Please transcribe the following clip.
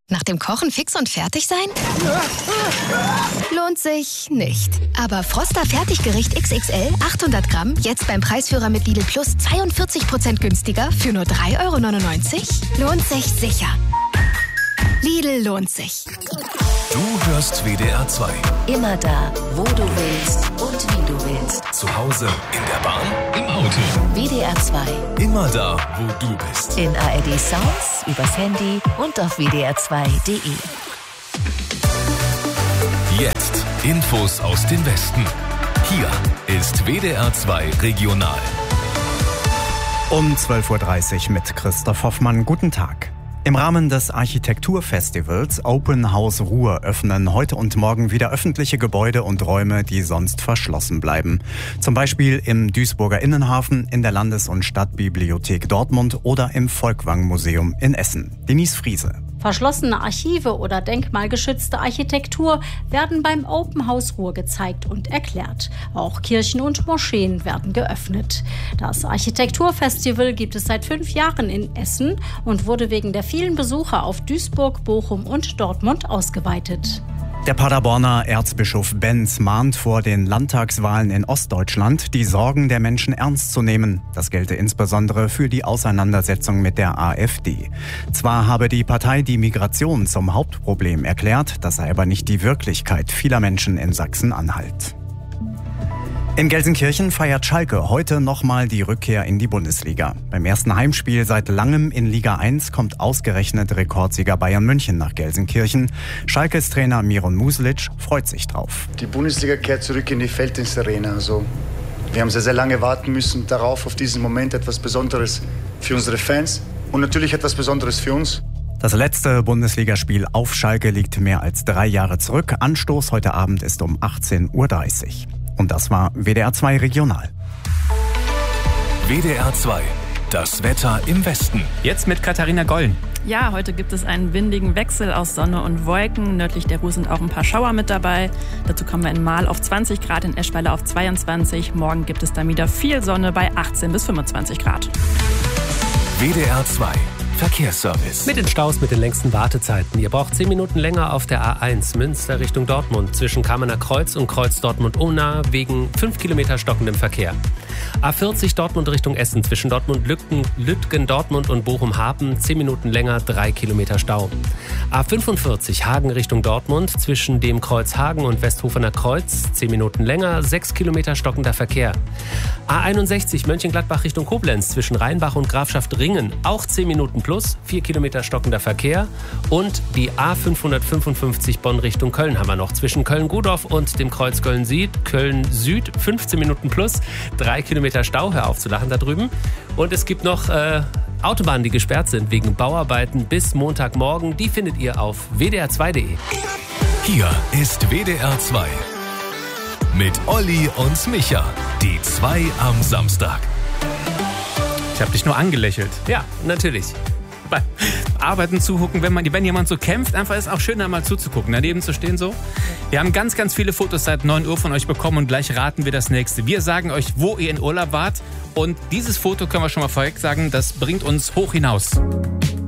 Nach dem Kochen fix und fertig sein? Lohnt sich nicht. Aber Froster Fertiggericht XXL 800 Gramm jetzt beim Preisführer mit Lidl Plus 42% günstiger für nur 3,99 €? Lohnt sich sicher. Lidl lohnt sich. Du hörst WDR 2. Immer da, wo du willst und wie du willst. Zu Hause, in der Bahn, im Auto. WDR 2. Immer da, wo du bist. In ARD Sounds, übers Handy und auf wdr2.de. Jetzt Infos aus dem Westen. Hier ist WDR 2 Regional. Um 12.30 Uhr mit Christoph Hoffmann. Guten Tag. Im Rahmen des Architekturfestivals Open House Ruhr öffnen heute und morgen wieder öffentliche Gebäude und Räume, die sonst verschlossen bleiben. Zum Beispiel im Duisburger Innenhafen, in der Landes- und Stadtbibliothek Dortmund oder im Volkwang-Museum in Essen. Denise Friese. Verschlossene Archive oder denkmalgeschützte Architektur werden beim Open House Ruhr gezeigt und erklärt. Auch Kirchen und Moscheen werden geöffnet. Das Architekturfestival gibt es seit 5 Jahren in Essen und wurde wegen der vielen Besucher auf Duisburg, Bochum und Dortmund ausgeweitet. Der Paderborner Erzbischof Benz mahnt vor den Landtagswahlen in Ostdeutschland, die Sorgen der Menschen ernst zu nehmen. Das gelte insbesondere für die Auseinandersetzung mit der AfD. Zwar habe die Partei die Migration zum Hauptproblem erklärt, das sei aber nicht die Wirklichkeit vieler Menschen in Sachsen-Anhalt. In Gelsenkirchen feiert Schalke heute nochmal die Rückkehr in die Bundesliga. Beim ersten Heimspiel seit langem in Liga 1 kommt ausgerechnet Rekordsieger Bayern München nach Gelsenkirchen. Schalkes Trainer Miron Muslic freut sich drauf. Die Bundesliga kehrt zurück in die Felddienst-Arena. Wir haben sehr, sehr lange warten müssen darauf, auf diesen Moment, etwas Besonderes für unsere Fans und natürlich etwas Besonderes für uns. Das letzte Bundesligaspiel auf Schalke liegt mehr als 3 Jahre zurück. Anstoß heute Abend ist um 18.30 Uhr. Und das war WDR 2 Regional. WDR 2, das Wetter im Westen. Jetzt mit Katharina Gollen. Ja, heute gibt es einen windigen Wechsel aus Sonne und Wolken. Nördlich der Ruhr sind auch ein paar Schauer mit dabei. Dazu kommen wir in Marl auf 20 Grad, in Eschweiler auf 22. Morgen gibt es dann wieder viel Sonne bei 18 bis 25 Grad. WDR 2. Verkehrsservice. Mit den Staus mit den längsten Wartezeiten. Ihr braucht 10 Minuten länger auf der A1 Münster Richtung Dortmund zwischen Kamener Kreuz und Kreuz Dortmund-Unna wegen 5 Kilometer stockendem Verkehr. A40 Dortmund Richtung Essen zwischen Lütgen, Dortmund und Bochum-Hapen 10 Minuten länger, 3 Kilometer Stau. A45 Hagen Richtung Dortmund zwischen dem Kreuz Hagen und Westhofener Kreuz 10 Minuten länger, 6 Kilometer stockender Verkehr. A61 Mönchengladbach Richtung Koblenz zwischen Rheinbach und Grafschaft Ringen auch 10 Minuten plus, 4 Kilometer stockender Verkehr. Und die A555 Bonn Richtung Köln haben wir noch zwischen Köln-Gudorf und dem Kreuz Köln-Süd 15 Minuten plus, 3 Kilometer Stau, hör auf zu lachen da drüben. Und es gibt noch Autobahnen, die gesperrt sind wegen Bauarbeiten bis Montagmorgen. Die findet ihr auf wdr2.de. Hier ist WDR 2 mit Olli und Micha. Die 2 am Samstag. Ich habe dich nur angelächelt. Ja, natürlich. Bei Arbeiten zugucken, wenn jemand so kämpft, einfach ist auch schön, da mal zuzugucken, daneben zu stehen so. Wir haben ganz, ganz viele Fotos seit 9 Uhr von euch bekommen und gleich raten wir das nächste. Wir sagen euch, wo ihr in Urlaub wart und dieses Foto können wir schon mal vorweg sagen, das bringt uns hoch hinaus.